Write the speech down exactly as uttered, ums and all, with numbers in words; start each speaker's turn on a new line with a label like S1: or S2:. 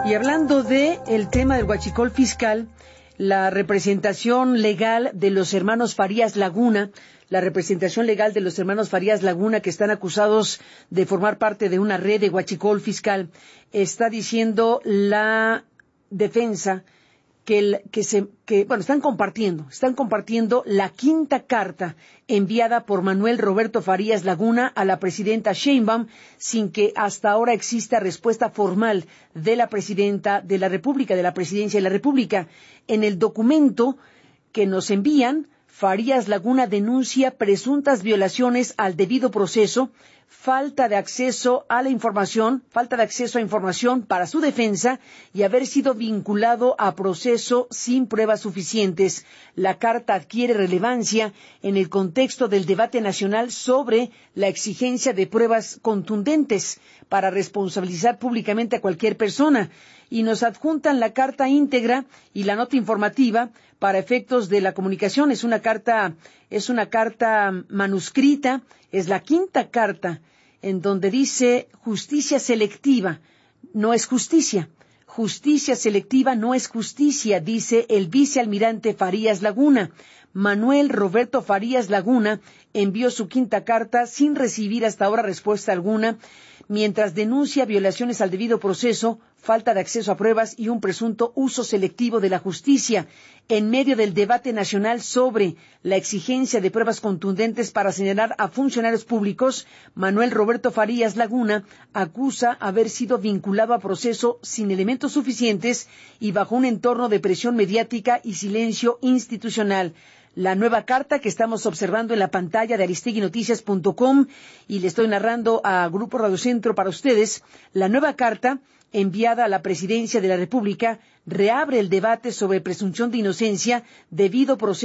S1: Y hablando de el tema del huachicol fiscal, la representación legal de los hermanos Farías Laguna, la representación legal de los hermanos Farías Laguna, que están acusados de formar parte de una red de huachicol fiscal, está diciendo la defensa que, el, que se, que, bueno, están compartiendo, están compartiendo la quinta carta enviada por Manuel Roberto Farías Laguna a la presidenta Sheinbaum, sin que hasta ahora exista respuesta formal de la presidenta de la República, de la presidencia de la República. En el documento que nos envían, Farías Laguna denuncia presuntas violaciones al debido proceso, falta de acceso a la información, falta de acceso a información para su defensa y haber sido vinculado a proceso sin pruebas suficientes. La carta adquiere relevancia en el contexto del debate nacional sobre la exigencia de pruebas contundentes para responsabilizar públicamente a cualquier persona. Y nos adjuntan la carta íntegra y la nota informativa para efectos de la comunicación. Es una carta, es una carta manuscrita, es la quinta carta en donde dice justicia selectiva, no es justicia. Justicia selectiva no es justicia, dice el vicealmirante Farías Laguna. Manuel Roberto Farías Laguna envió su quinta carta sin recibir hasta ahora respuesta alguna, mientras denuncia violaciones al debido proceso, falta de acceso a pruebas y un presunto uso selectivo de la justicia. En medio del debate nacional sobre la exigencia de pruebas contundentes para señalar a funcionarios públicos, Manuel Roberto Farías Laguna acusa haber sido vinculado a proceso sin elementos suficientes y bajo un entorno de presión mediática y silencio institucional. La nueva carta que estamos observando en la pantalla de aristegui noticias punto com, y le estoy narrando a Grupo Radio Centro para ustedes, la nueva carta enviada a la Presidencia de la República reabre el debate sobre presunción de inocencia, debido proceso